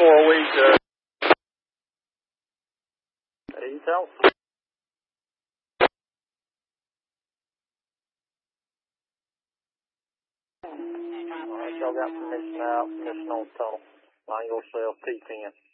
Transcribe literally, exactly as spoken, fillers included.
before we uh, Intel. All right, y'all got permission out, permission on tunnel. Line yourself T ten.